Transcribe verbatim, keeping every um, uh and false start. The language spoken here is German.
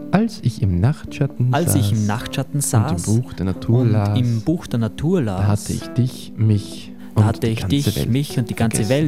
Als ich im Nachtschatten Als saß ich im Nachtschatten saß und im Buch der Natur und las, im Buch der Natur las, da hatte ich dich, mich da und hatte die ich ganze dich, Welt mich und die ganze vergessen. Welt